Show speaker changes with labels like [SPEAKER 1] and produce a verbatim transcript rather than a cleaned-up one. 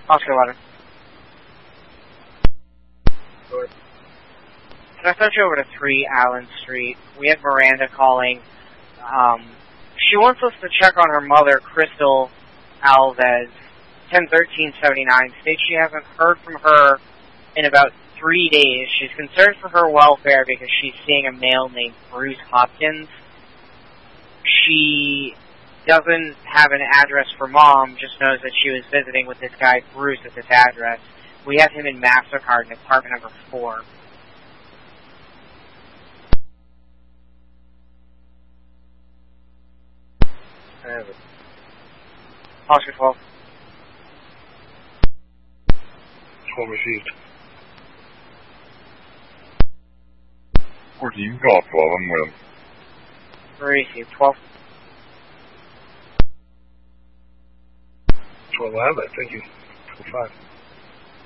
[SPEAKER 1] Oscar eleven.
[SPEAKER 2] Good.
[SPEAKER 1] Can I send you over to three Allen Street? We have Miranda calling. Um, she wants us to check on her mother, Crystal Alves, ten thirteen seventy-nine. States she hasn't heard from her in about three days. She's concerned for her welfare because she's seeing a male named Bruce Hopkins. She doesn't have an address for Mom, just knows that she was visiting with this guy Bruce at this address. We have him in MasterCard in apartment number four.
[SPEAKER 2] I have it.
[SPEAKER 1] Oscar twelve.
[SPEAKER 2] twelve received.
[SPEAKER 3] Forty, you can call twelve, I'm with him.
[SPEAKER 1] Received. twelve.
[SPEAKER 2] twelve, I have that. Thank you. twelve five.